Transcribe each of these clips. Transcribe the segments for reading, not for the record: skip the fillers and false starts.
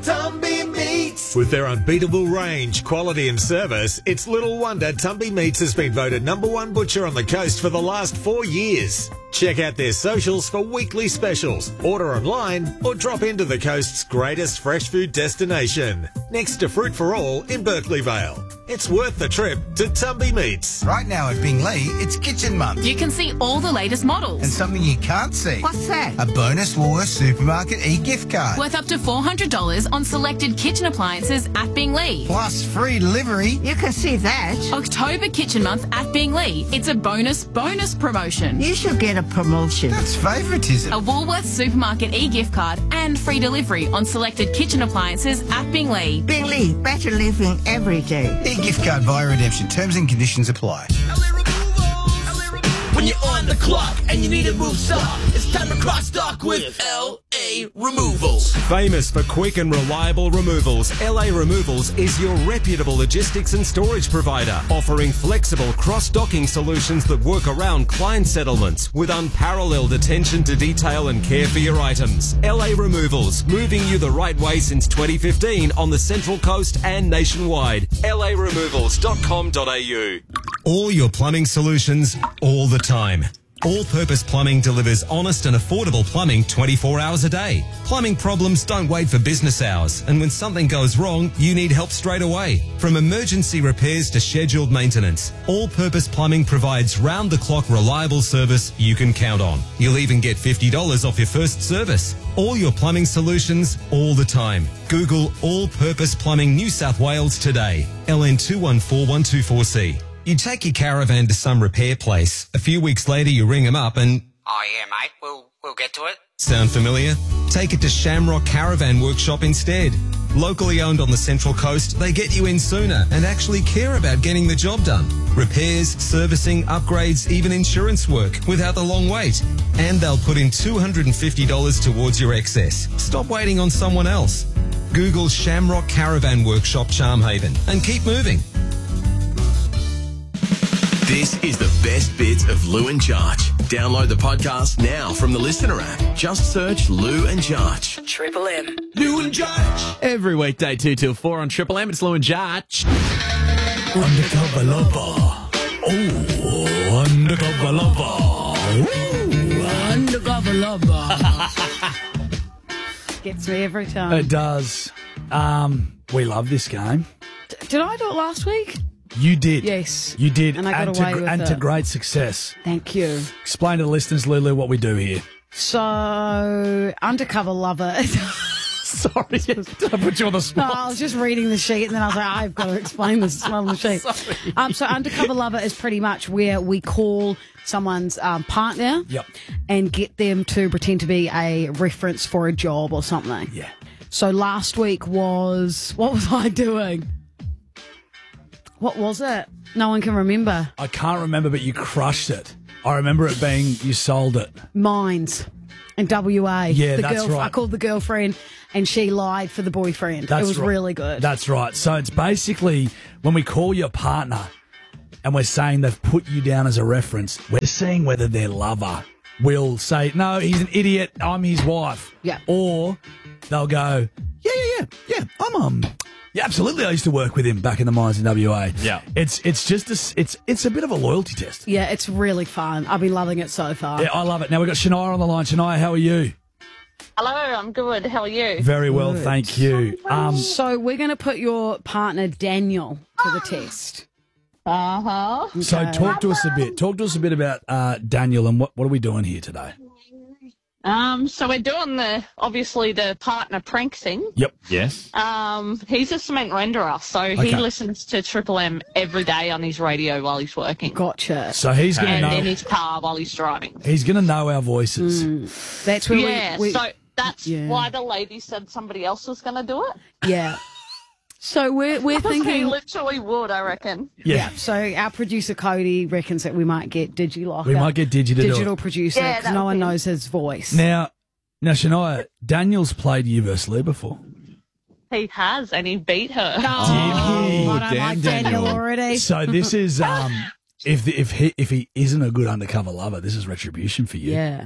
Tumby Meats. With their unbeatable range, quality and service, it's little wonder Tumby Meats has been voted #1 butcher on the coast for the last 4 years. Check out their socials for weekly specials. Order online or drop into the coast's greatest fresh food destination, next to Fruit for All in Berkeley Vale. It's worth the trip to Tumby Meats. Right now at Bingley, it's Kitchen Month. You can see all the latest models. And something you can't see. What's that? A bonus Woolworths Supermarket e-gift card. Worth up to $400 on selected kitchen appliances at Bingley. Plus free delivery. You can see that. October Kitchen Month at Bingley. It's a bonus promotion. You should get a promotion. That's favouritism. A Woolworths Supermarket e-gift card and free delivery on selected kitchen appliances at Bingley. Bingley, better living every day. E-gift card via redemption. Terms and conditions apply. When you're on the clock and you need to move stock, it's time to cross stock with LA Removals. Famous for quick and reliable removals, LA Removals is your reputable logistics and storage provider, offering flexible cross-docking solutions that work around client settlements with unparalleled attention to detail and care for your items. LA Removals, moving you the right way since 2015 on the Central Coast and nationwide. laremovals.com.au. All your plumbing solutions, all the time. All-Purpose Plumbing delivers honest and affordable plumbing 24 hours a day. Plumbing problems don't wait for business hours, and when something goes wrong, you need help straight away. From emergency repairs to scheduled maintenance, All-Purpose Plumbing provides round-the-clock reliable service you can count on. You'll even get $50 off your first service. All your plumbing solutions, all the time. Google All-Purpose Plumbing New South Wales today. LN214124C. You take your caravan to some repair place. A few weeks later, you ring them up and... Oh, yeah, mate. We'll get to it. Sound familiar? Take it to Shamrock Caravan Workshop instead. Locally owned on the Central Coast, they get you in sooner and actually care about getting the job done. Repairs, servicing, upgrades, even insurance work without the long wait. And they'll put in $250 towards your excess. Stop waiting on someone else. Google Shamrock Caravan Workshop Charmhaven and keep moving. This is the best bits of Lou and Jarch. Download the podcast now from the Listener app. Just search Lou and Jarch. Triple M. Lou and Jarch. Every weekday 2 till 4 on Triple M. It's Lou and Jarch. Undercover lover. Oh, undercover lover. Ooh, undercover lover. Gets me every time. It does. We love this game. Did I do it last week? You did. Yes. You did. And I got away with it. to great success. Thank you. Explain to the listeners, Lulu, what we do here. So, undercover lover. Sorry, did I put you on the spot? No, I was just reading the sheet and then I was like, I've got to explain this on the sheet. So undercover lover is pretty much where we call someone's partner and get them to pretend to be a reference for a job or something. Yeah. So last week was, what was I doing? What was it? No one can remember. I can't remember, but you crushed it. I remember it being, you sold it. Mines in WA. Yeah, that's right. I called the girlfriend and she lied for the boyfriend. It was really good. That's right. So it's basically when we call your partner and we're saying they've put you down as a reference, we're seeing whether their lover will say, no, he's an idiot, I'm his wife. Yeah. Or they'll go, yeah, I'm yeah, absolutely. I used to work with him back in the mines in WA. Yeah. It's just it's a bit of a loyalty test. Yeah, it's really fun. I've been loving it so far. Yeah, I love it. Now we've got Shania on the line. Shania, how are you? Hello, I'm good. How are you? Very well, thank you. So we're going to put your partner Daniel to the test. Uh-huh. Okay. So talk to us a bit. Talk to us a bit about Daniel and what are we doing here today? So we're doing obviously the partner prank thing. Yep. Yes. He's a cement renderer, so he listens to Triple M every day on his radio while he's working. Gotcha. So he's going to know. And in his car while he's driving. He's going to know our voices. That's where so that's why the lady said somebody else was going to do it. Yeah. So we're thinking he literally would, I reckon. Yeah. So our producer Cody reckons that we might get DigiLocker. We might get Digi to do it. Digital producer, because no one knows his voice. Now, Shania, Daniel's played You vs. Lou before. He has, and he beat her. Oh, Did he? I don't like Daniel already. So this is if he isn't a good undercover lover, this is retribution for you. Yeah.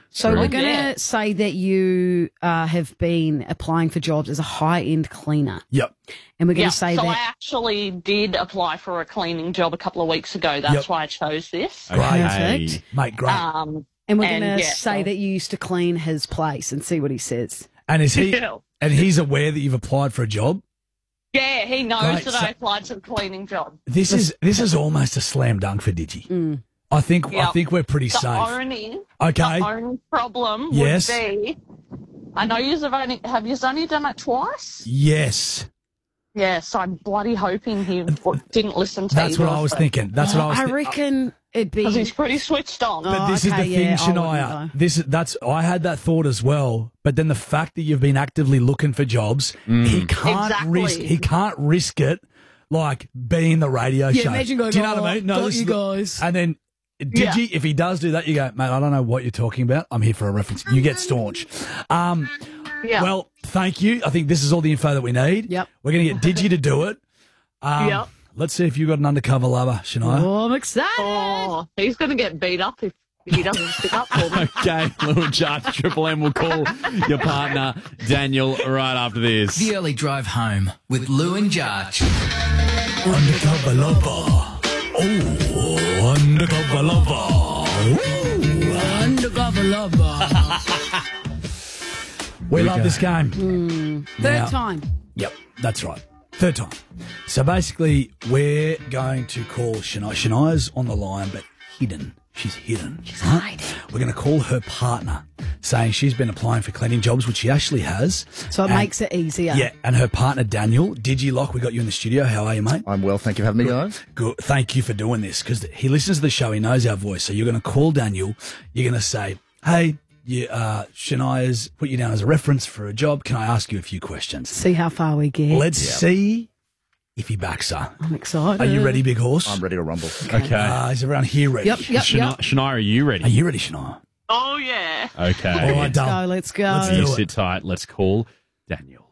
So we're going to say that you have been applying for jobs as a high-end cleaner. Yep. And we're going to say so that... I actually did apply for a cleaning job a couple of weeks ago. That's why I chose this. Perfect. Mate, great. And we're going to say that you used to clean his place and see what he says. And is he? And he's aware that you've applied for a job? Yeah, he knows Great. that I applied for the cleaning job. This is almost a slam dunk for Digi. I think we're pretty safe. The only problem would be, I know have you only done it twice? Yes. Yes, I'm bloody hoping he didn't listen to That's what I was thinking. That's what I was I reckon it'd be... Because he's pretty switched on. But this is the thing, Shania. I had that thought as well. But then the fact that you've been actively looking for jobs, he can't risk it like being the radio show. Imagine going, do you know what I mean? No, got you guys. And then Digi, if he does do that, you go, mate, I don't know what you're talking about. I'm here for a reference. You get staunch. Well, thank you. I think this is all the info that we need. Yep. We're going to get Digi to do it. Let's see if you've got an undercover lover, Shania. Oh, I'm excited. Oh, he's going to get beat up if he doesn't stick up for me. Okay, Lou and Jarch, Triple M will call your partner, Daniel, right after this. The early drive home with Lou and Jarch. Undercover lover. Oh, undercover lover. Ooh, undercover lover. We love this game. Third time. Yep, that's right. Third time. So basically, we're going to call Shania. Shania's on the line, but hidden. She's hidden. She's hiding. We're going to call her partner, saying she's been applying for cleaning jobs, which she actually has. So it makes it easier. Yeah, and her partner, Daniel. Digilock, we got you in the studio. How are you, mate? I'm well, thank you for having me, guys. Good. Thank you for doing this, because he listens to the show. He knows our voice. So you're going to call Daniel. You're going to say, hey, Shania's put you down as a reference for a job. Can I ask you a few questions? See how far we get. Let's see if he backs her. I'm excited. Are you ready, big horse? I'm ready to rumble. Okay. Is everyone here ready? Yep. Shania, are you ready? Are you ready, Shania? Oh, yeah. Okay. All right, Let's go. Let's do You it. sit tight. Let's call Daniel.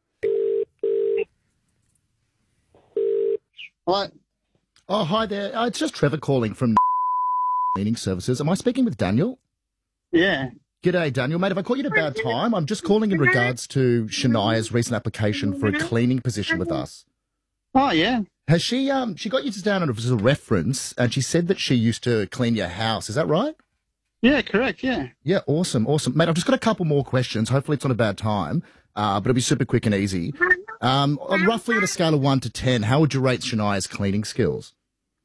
Hi. Oh, hi there. It's just Trevor calling from Cleaning Services. Am I speaking with Daniel? Yeah. G'day, Daniel. Mate, have I caught you at a bad time? I'm just calling in regards to Shania's recent application for a cleaning position with us. Oh, yeah. Has she got you down as a reference, and she said that she used to clean your house. Is that right? Yeah, correct, yeah. Yeah, awesome. Mate, I've just got a couple more questions. Hopefully it's not a bad time, but it'll be super quick and easy. Roughly on a scale of 1 to 10, how would you rate Shania's cleaning skills?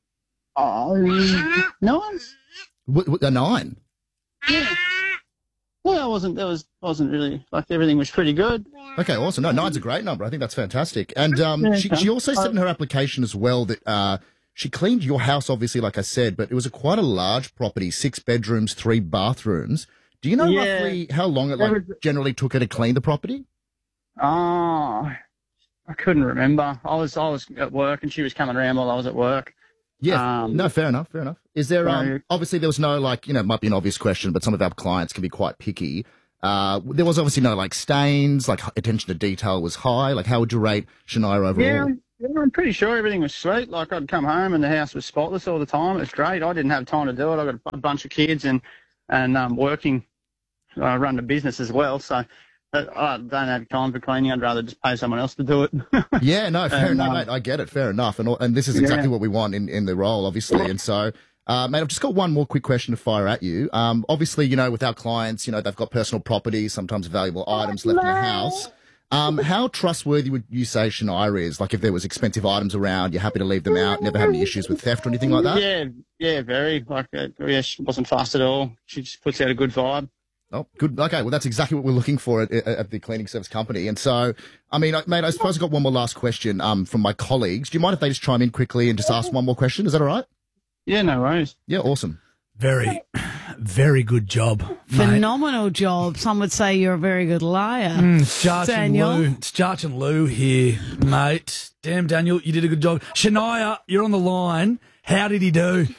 Oh, 9? A 9? Yeah. Well, that wasn't really, like, everything was pretty good. Okay, awesome. No, 9's a great number. I think that's fantastic. And she also said in her application as well that she cleaned your house, obviously, like I said, but it was quite a large property, 6 bedrooms, 3 bathrooms. Do you know roughly how long it generally took her to clean the property? Oh, I couldn't remember. I was at work and she was coming around while I was at work. Yeah, no, fair enough. Is there, obviously there was no, it might be an obvious question, but some of our clients can be quite picky. There was obviously no, stains, attention to detail was high. How would you rate Shania overall? Yeah, I'm pretty sure everything was sweet. I'd come home and the house was spotless all the time. It was great. I didn't have time to do it. I got a bunch of kids and working, run the business as well, so I don't have time for cleaning. I'd rather just pay someone else to do it. Yeah, no, fair enough, mate. I get it. Fair enough. And this is exactly what we want in the role, obviously. And so, mate, I've just got one more quick question to fire at you. Obviously, with our clients, they've got personal property, sometimes valuable items left in the house. How trustworthy would you say Shania is? If there was expensive items around, you're happy to leave them out, never had any issues with theft or anything like that? Yeah, very. She wasn't fast at all. She just puts out a good vibe. Oh, good. Okay, well, that's exactly what we're looking for at the cleaning service company. And so, mate, I suppose I've got one more last question from my colleagues. Do you mind if they just chime in quickly and just ask one more question? Is that all right? Yeah, no worries. Yeah, awesome. Very, very good job, Phenomenal job. Some would say you're a very good liar. It's Jarch and Lou here, mate. Damn, Daniel, you did a good job. Shania, you're on the line. How did he do?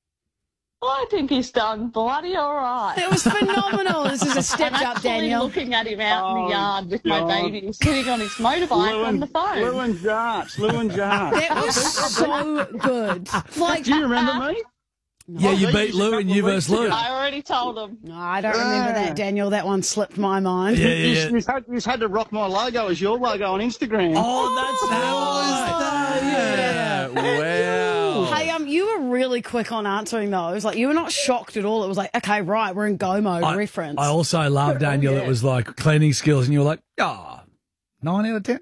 I think he's done bloody all right. It was phenomenal. This is a step up, Daniel. I'm looking at him out in the yard with my baby sitting on his motorbike on the phone. Lou and Jarch. That was so good. Do you remember me? Yeah, you beat Lou and you versus Lou. I already told him. No, I don't remember that, Daniel. That one slipped my mind. Yeah. You just had to rock my logo as your logo on Instagram. Oh, that's how Yeah. Wow. Hey, you were really quick on answering those. Like, you were not shocked at all. It was like, okay, right, we're in go mode reference. I also love, Daniel, it was like cleaning skills, and you were like, 9 out of 10.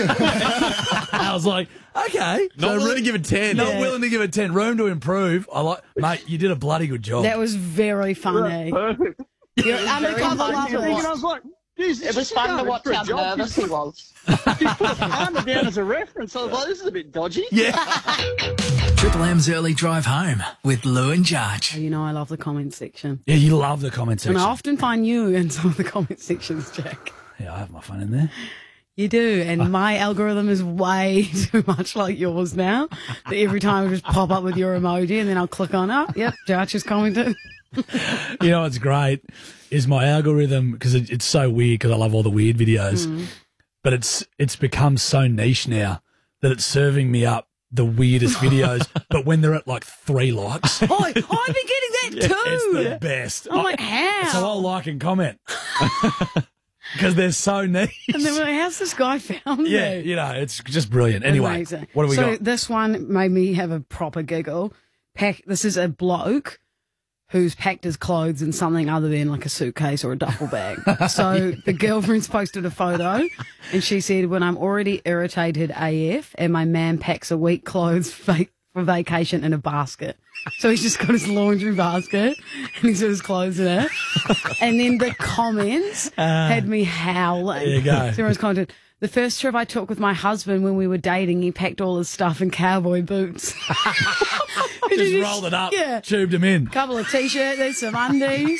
I was like, okay. Not willing to give it 10. Not willing to give it 10. Room to improve. Mate, you did a bloody good job. That was very funny. Perfect. You're undercover lover. I was like, geez, It was fun to watch how nervous he was. She put a partner down as a reference. I was like, this is a bit dodgy. Yeah. Triple M's Early Drive Home with Lou and Jarch. You know I love the comment section. Yeah, you love the comment section. And I often find you in some of the comment sections, Jack. Yeah, I have my fun in there. You do, and my algorithm is way too much like yours now. That every time I just pop up with your emoji, and then I'll click on it. Yep, Jarch is commented. You know what's great is my algorithm, because it's so weird, because I love all the weird videos, but it's become so niche now that it's serving me up the weirdest videos, but when they're at like 3 likes. Oh, I've been getting that too. It's the best. I'm like, how? So I'll like and comment. Because they're so niche. And then we're like, how's this guy found me? Yeah, you know, it's just brilliant. Anyway, Amazing. what do we got? So this one made me have a proper giggle. This is a bloke who's packed his clothes in something other than like a suitcase or a duffel bag. So the girlfriend's posted a photo and she said, when I'm already irritated AF and my man packs a week clothes for vacation in a basket. So he's just got his laundry basket and he's got his clothes in it. And then the comments had me howling. There you go. So everyone's commented, the first trip I took with my husband when we were dating, he packed all his stuff in cowboy boots. Just rolled it up, tubed him in. Couple of T-shirts, there's some undies.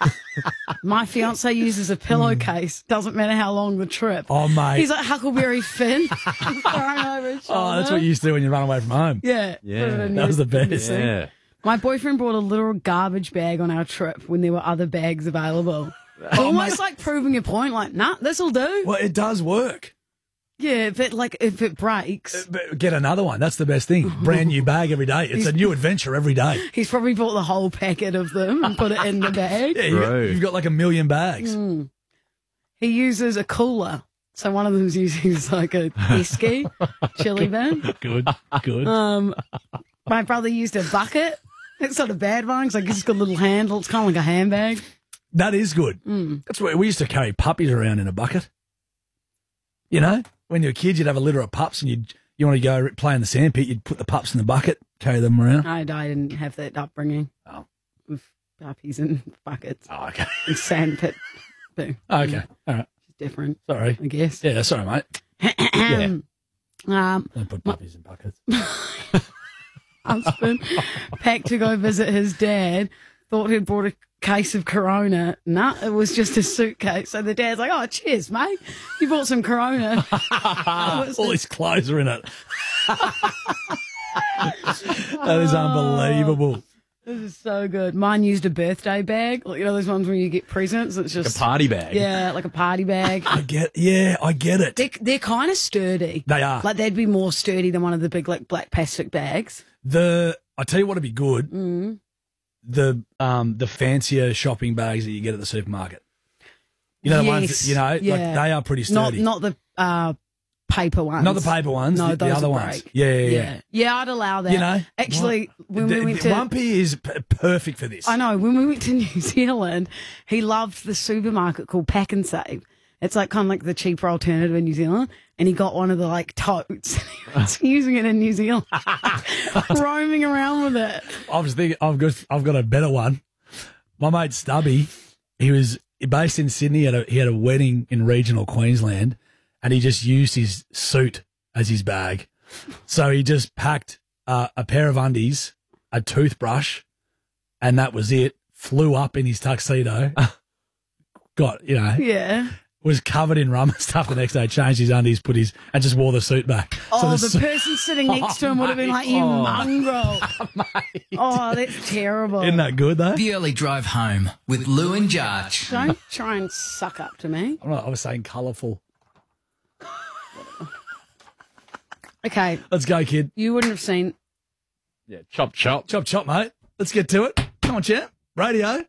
My fiance uses a pillowcase. Doesn't matter how long the trip. Oh, mate. He's like Huckleberry Finn. Thrown over his shoulder. Oh, that's what you used to do when you run away from home. Yeah. That was the best. Yeah. My boyfriend brought a little garbage bag on our trip when there were other bags available. Almost like proving a point, like, nah, this'll do. Well, it does work. Yeah, but like if it breaks. Get another one. That's the best thing. Brand new bag every day. It's a new adventure every day. He's probably bought the whole packet of them and put it in the bag. Yeah, you've got like 1 million bags. He uses a cooler. So one of them's using like a Esky chili bin. Good. My brother used a bucket. It's not a bad one because I guess it's got a little handle. It's kind of like a handbag. That is good. That's where we used to carry puppies around in a bucket. You know, when you were kids, you'd have a litter of pups and you want to go play in the sandpit, you'd put the pups in the bucket, carry them around. I didn't have that upbringing. Oh. With puppies and buckets. Oh, okay. And sandpit. Okay. All right. It's different. Sorry. I guess. Yeah, sorry, mate. Yeah. Don't put puppies in buckets. Husband packed to go visit his dad, thought he'd brought a case of Corona. Nah, it was just a suitcase. So the dad's like, oh, cheers, mate. You bought some Corona. All his clothes are in it. That is unbelievable. This is so good. Mine used a birthday bag. Like, you know those ones where you get presents? It's just a party bag. Yeah, like a party bag. I get it. They're kind of sturdy. They are. Like they'd be more sturdy than one of the big like black plastic bags. I tell you what'd be good. The fancier shopping bags that you get at the supermarket. You know the ones that, like they are pretty sturdy. Not the paper ones. Not the paper ones. No, the other ones. Yeah. Yeah, I'd allow that. You know, actually, when we went to Wumpy is perfect for this. I know. When we went to New Zealand, he loved the supermarket called Pack and Save. It's like kind of like the cheaper alternative in New Zealand, and he got one of the like totes. He was using it in New Zealand, roaming around with it. I was thinking, I've got a better one. My mate Stubby, he was based in Sydney. He had a wedding in regional Queensland, and he just used his suit as his bag. So he just packed a pair of undies, a toothbrush, and that was it. Flew up in his tuxedo. Was covered in rum and stuff the next day, changed his undies, and just wore the suit back. Oh, the person sitting next to him would have been like, you mongrel. Oh, that's terrible. Isn't that good, though? The Early Drive Home with Lou and Jarch. Don't try and suck up to me. I was saying colourful. Okay. Let's go, kid. You wouldn't have seen... Yeah, chop, chop. Chop, chop, mate. Let's get to it. Come on, champ. Radio.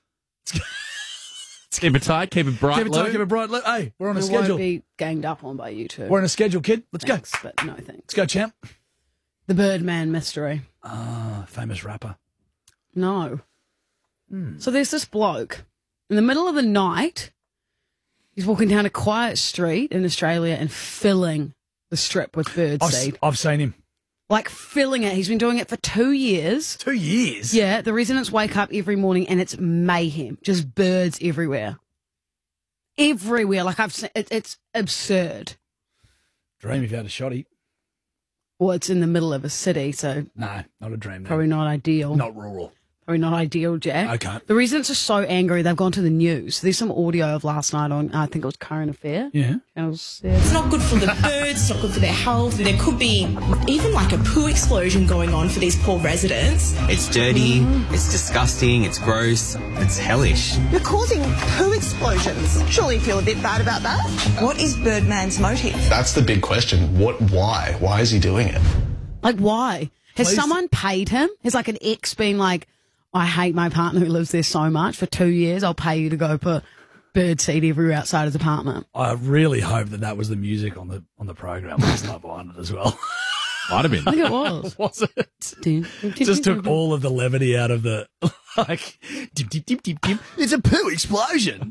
Keep it tight, keep it bright, Keep it tight, keep it bright. Hey, we're on a We schedule. won't be ganged up on by you two. We're on a schedule, kid. Let's Thanks, go. But no thanks. Let's go, champ. The Birdman mystery. Famous rapper. No. So there's this bloke in the middle of the night. He's walking down a quiet street in Australia and filling the strip with birdseed. I've seen him. Like filling it. He's been doing it for 2 years. 2 years? Yeah, the residents wake up every morning and it's mayhem. Just birds everywhere. Everywhere. Like I've seen, it's absurd. Dream if you had a shotty. Well, it's in the middle of a city, so No, not a dream. probably not ideal. Not rural. Probably not ideal, Jack. Okay. The residents are so angry, they've gone to the news. There's some audio of last night on, I think it was Current Affair. Yeah. It's not good for the birds, it's not good for their health. There could be even like a poo explosion going on for these poor residents. It's dirty, it's disgusting, it's gross, it's hellish. You're causing poo explosions. Surely you feel a bit bad about that? What is Birdman's motive? That's the big question. Why? Why is he doing it? Like, why? Has Please. someone paid him? Has like an ex been like, I hate my partner who lives there so much. For 2 years, I'll pay you to go put birdseed everywhere outside his apartment. I really hope that was the music on the program last night behind it as well. Might have been. I think it was. Was it? Just took all of the levity out of the, like, dip, dip, dip, dip, dip. It's a poo explosion.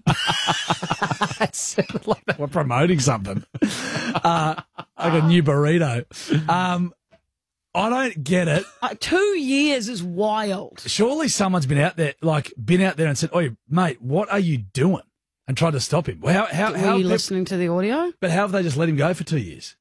It sounded like they were promoting something. Like a new burrito. I don't get it. 2 years is wild. Surely someone's been out there and said, "Oi, mate, what are you doing?" and tried to stop him. Well, how Were you listening to the audio? But how have they just let him go for 2 years?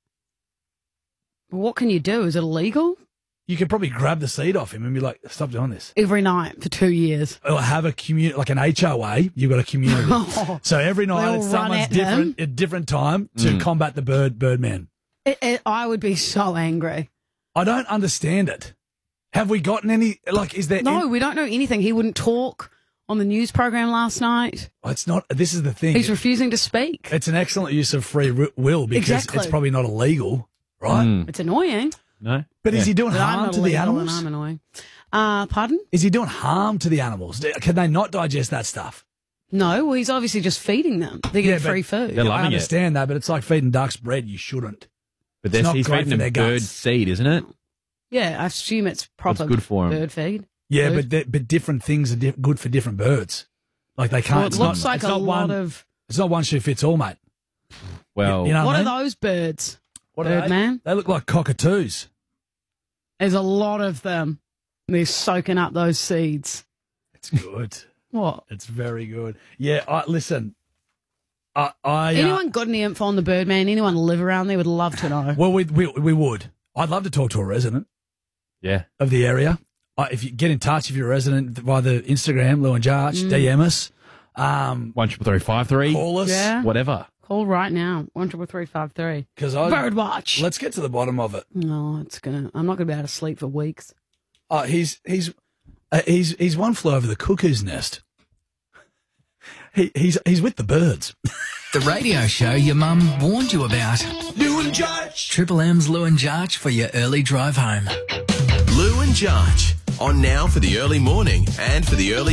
What can you do? Is it illegal? You could probably grab the seed off him and be like, "Stop doing this." Every night for 2 years. Or have a like an HOA. You've got a community. So every night all it's run someone's at him. at different time to combat the Birdman. I would be so angry. I don't understand it. Have we gotten any, like, is there... No, we don't know anything. He wouldn't talk on the news program last night. It's not, this is the thing. He's refusing to speak. It's an excellent use of free will because Exactly. it's probably not illegal, right? It's annoying. No. But is he doing But I'm harm not to the illegal animals? and I'm annoying. Pardon? Is he doing harm to the animals? Can they not digest that stuff? No, well, he's obviously just feeding them. They're getting free food. They're loving I it. understand that, but it's like feeding ducks bread. You shouldn't. But It's not he's great feeding for them their bird guts. seed, isn't it? Yeah, I assume it's proper good for 'em. bird feed. Yeah, Food. but different things are good for different birds. Like they can't. Well, it it's looks not, like it's a not lot one, of... It's not one shoe fits all, mate. Well, You know What I are mean? those birds? What are they? Birdman? They look like cockatoos. There's a lot of them. They're soaking up those seeds. It's good. What? It's very good. Yeah, listen. Anyone got any info on the Birdman? Anyone live around there would love to know. Well, we would. I'd love to talk to a resident yeah. of the area. If you get in touch, if you're a resident via the Instagram, Lou and Jarch, DM us. 13353. Call us. Yeah. Whatever. Call right now. 13353. Birdwatch. Let's get to the bottom of it. No, I'm not gonna be able to sleep for weeks. He's one flew over the cuckoo's nest. He's with the birds. The radio show your mum warned you about. Lou and Jarch. Triple M's Lou and Jarch for your early drive home. Lou and Jarch. On now for the early morning and for the early